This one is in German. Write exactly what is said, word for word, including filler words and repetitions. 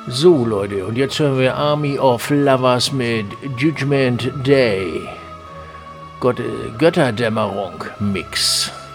So, Leute, und jetzt hören wir Army of Lovers mit Judgment Day. Gott, Götterdämmerung Mix.